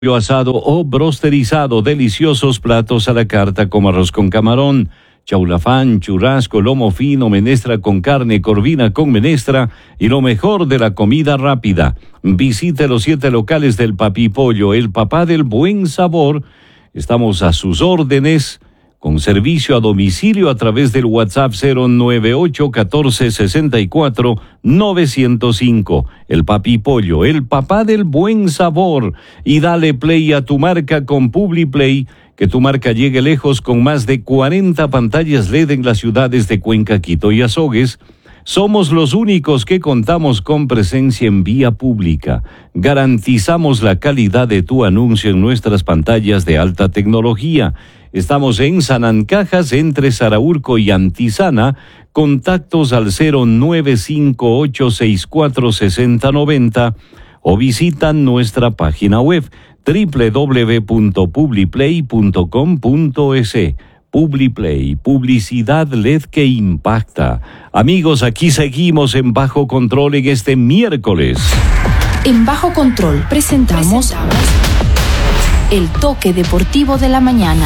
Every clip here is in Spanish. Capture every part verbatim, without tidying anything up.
asado o brosterizado, deliciosos platos a la carta como arroz con camarón, chaulafán, churrasco, lomo fino, menestra con carne, corvina con menestra y lo mejor de la comida rápida. Visite los siete locales del Papi Pollo, el papá del buen sabor. Estamos a sus órdenes con servicio a domicilio a través del WhatsApp cero nueve ocho uno cuatro seis cuatro nueve cero cinco. El Papi Pollo, el papá del buen sabor. Y dale play a tu marca con PubliPlay, que tu marca llegue lejos con más de cuarenta pantallas L E D en las ciudades de Cuenca, Quito y Azogues. Somos los únicos que contamos con presencia en vía pública. Garantizamos la calidad de tu anuncio en nuestras pantallas de alta tecnología. Estamos en Sanancajas, entre Saraurco y Antizana. Contactos al cero nueve cinco ocho seis cuatro seis cero nueve cero o visitan nuestra página web doble u doble u doble u punto publiplay punto com punto es. PubliPlay, publicidad L E D que impacta. Amigos, aquí seguimos en Bajo Control en este miércoles. En Bajo Control presentamos el toque deportivo de la mañana.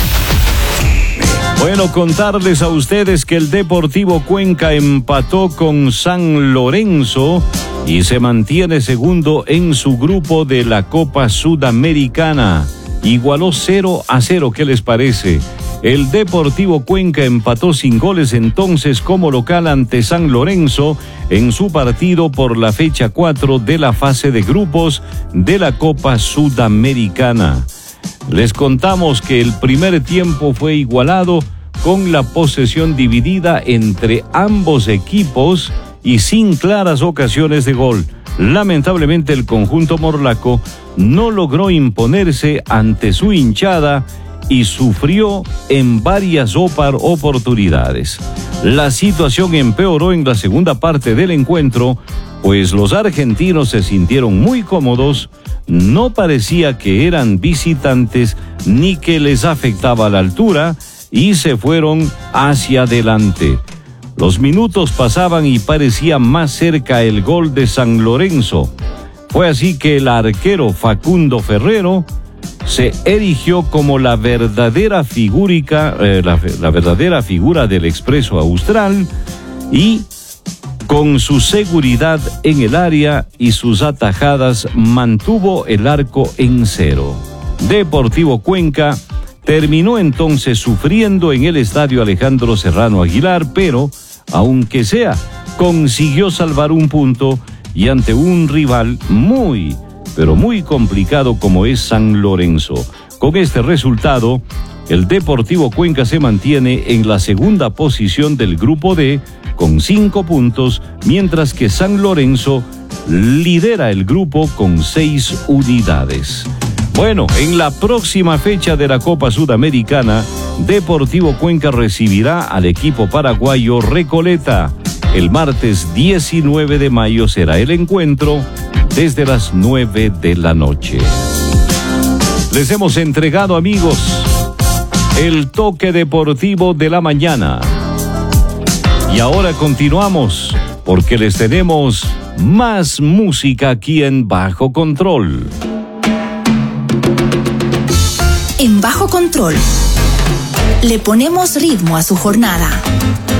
Bueno, contarles a ustedes que el Deportivo Cuenca empató con San Lorenzo y se mantiene segundo en su grupo de la Copa Sudamericana. Igualó cero a cero, ¿qué les parece? El Deportivo Cuenca empató sin goles entonces como local ante San Lorenzo en su partido por la fecha cuatro de la fase de grupos de la Copa Sudamericana. Les contamos que el primer tiempo fue igualado con la posesión dividida entre ambos equipos y sin claras ocasiones de gol. Lamentablemente el conjunto morlaco no logró imponerse ante su hinchada y sufrió en varias oportunidades. La situación empeoró en la segunda parte del encuentro, pues los argentinos se sintieron muy cómodos. No parecía que eran visitantes ni que les afectaba la altura y se fueron hacia adelante. Los minutos pasaban y parecía más cerca el gol de San Lorenzo. Fue así que el arquero Facundo Ferrero se erigió como la verdadera figúrica, eh, la, la verdadera figura del Expreso Austral y con su seguridad en el área y sus atajadas mantuvo el arco en cero. Deportivo Cuenca terminó entonces sufriendo en el estadio Alejandro Serrano Aguilar, pero aunque sea, consiguió salvar un punto y ante un rival muy, pero muy complicado como es San Lorenzo. Con este resultado, el Deportivo Cuenca se mantiene en la segunda posición del grupo D con cinco puntos, mientras que San Lorenzo lidera el grupo con seis unidades. Bueno, en la próxima fecha de la Copa Sudamericana, Deportivo Cuenca recibirá al equipo paraguayo Recoleta. El martes diecinueve de mayo será el encuentro desde las nueve de la noche. Les hemos entregado, amigos, el toque deportivo de la mañana. Y ahora continuamos porque les tenemos más música aquí en Bajo Control. En Bajo Control le ponemos ritmo a su jornada.